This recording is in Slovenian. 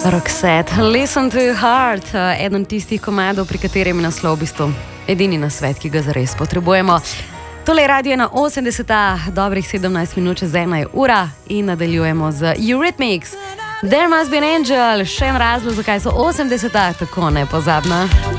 Roxette, Listen to Your Heart, eden tistih komadov, pri katerem je naslov v bistvu edini nasvet, ki ga zares potrebujemo. Tole je Radio na 80, dobrih 17 minut čez 1 ura in nadaljujemo z Eurythmics. There Must Be an Angel, še en razlog, zakaj so 80 tako nepozabna.